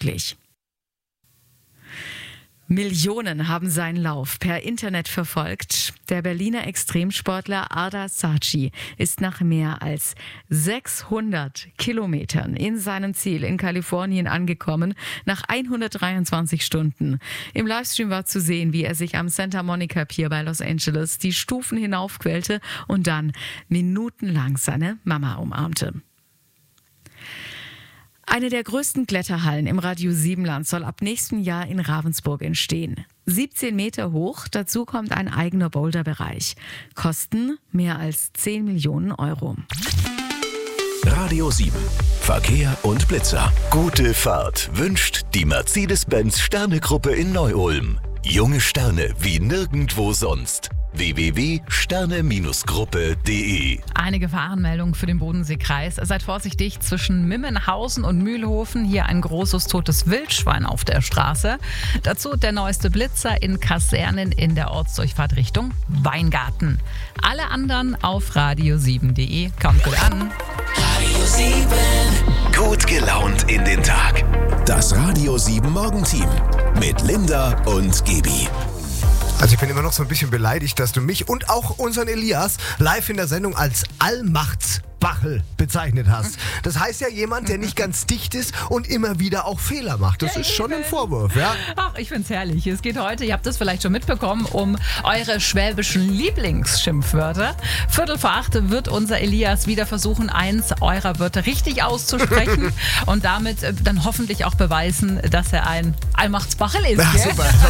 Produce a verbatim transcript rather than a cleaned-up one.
möglich. Millionen haben seinen Lauf per Internet verfolgt. Der Berliner Extremsportler Arda Saatchi ist nach mehr als sechshundert Kilometern in seinem Ziel in Kalifornien angekommen, nach hundertdreiundzwanzig Stunden. Im Livestream war zu sehen, wie er sich am Santa Monica Pier bei Los Angeles die Stufen hinaufquälte und dann minutenlang seine Mama umarmte. Eine der größten Kletterhallen im Radius Siebenland soll ab nächstem Jahr in Ravensburg entstehen. siebzehn Meter hoch, dazu kommt ein eigener Boulderbereich. Kosten mehr als zehn Millionen Euro. Radio sieben. Verkehr und Blitzer. Gute Fahrt wünscht die Mercedes-Benz Sterne-Gruppe in Neu-Ulm. Junge Sterne wie nirgendwo sonst. w w w punkt sterne Gruppe punkt de. Eine Gefahrenmeldung für den Bodenseekreis. Seid vorsichtig, zwischen Mimmenhausen und Mühlhofen hier ein großes totes Wildschwein auf der Straße. Dazu der neueste Blitzer in Kasernen in der Ortsdurchfahrt Richtung Weingarten. Alle anderen auf radio sieben punkt de. Kommt gut an. Radio sieben. Gut gelaunt in den Tag. Das Radio sieben Morgenteam mit Linda und Gebi. Also ich bin immer noch so ein bisschen beleidigt, dass du mich und auch unseren Elias live in der Sendung als Allmachtsbachel bezeichnet hast. Das heißt ja jemand, der nicht ganz dicht ist und immer wieder auch Fehler macht. Das Ja, ist schon ein eben. Vorwurf, ja? Ach, ich find's herrlich. Es geht heute, ihr habt es vielleicht schon mitbekommen, um eure schwäbischen Lieblingsschimpfwörter. Viertel vor acht wird unser Elias wieder versuchen, eins eurer Wörter richtig auszusprechen und damit äh, dann hoffentlich auch beweisen, dass er ein Allmachtsbachel ist. Ja, Gell? super.